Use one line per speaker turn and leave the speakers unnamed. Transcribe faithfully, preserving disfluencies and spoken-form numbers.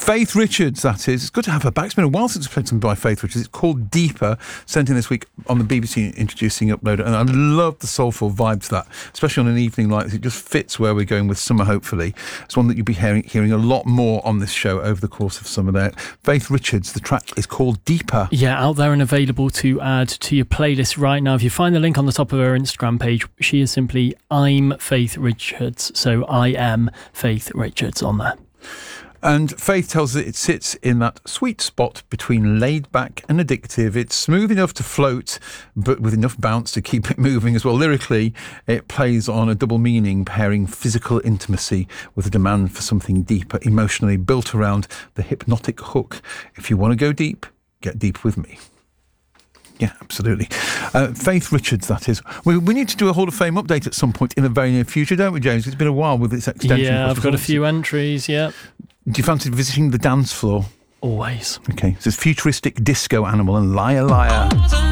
Faith Richards, that is. It's good to have her back. It's been a while since we played something by Faith Richards. It's called Deeper, sent in this week on the B B C Introducing Uploader, and I love the soulful vibe to that, especially on an evening like this. It just fits where we're going with summer, hopefully. It's one that you'll be hearing, hearing a lot more on this show over the course of summer there. Faith Richards, the track is called Deeper.
Yeah, out there and available to add to your playlist right now. If you find the link on the top of her Instagram page, she is simply I'm Faith Richards. So I am Faith Richards on there.
And Faith tells us it sits in that sweet spot between laid back and addictive. It's smooth enough to float, but with enough bounce to keep it moving as well. Lyrically, it plays on a double meaning, pairing physical intimacy with a demand for something deeper, emotionally built around the hypnotic hook. If you want to go deep, get deep with me. Yeah, absolutely. Uh, Faith Richards, that is. We, we need to do a Hall of Fame update at some point in the very near future, don't we, James? It's been a while with its extension.
Yeah, I've got a few entries, yeah.
Do you fancy visiting the dance floor?
Always.
Okay, so it's Futuristic Disco Animal and Liar Liar.